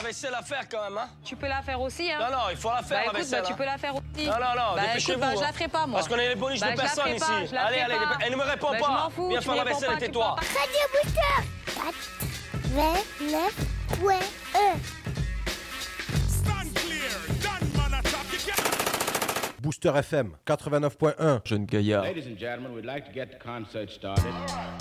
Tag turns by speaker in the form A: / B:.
A: vaisselle à faire quand même, hein?
B: Tu peux la faire aussi, hein?
A: Non, non, il faut la faire, la
B: écoute,
A: vaisselle.
B: tu peux la faire aussi.
A: Non, non, non,
B: Bah,
A: dépêchez-vous.
B: écoute, je la ferai pas, moi.
A: Parce qu'on est les bonus de personne ici. Allez, allez, elle ne me répond pas.
B: Je m'en fous,
A: Viens
B: tu
A: faire la
B: me réponds
A: vaisselle
B: pas,
A: et tais-toi.
C: Radio Booster 29.1
D: Stand clear, done man attack.
E: Booster FM 89.1.
F: Jeune gaillard.
G: Ladies and gentlemen, we'd like to get the concert started.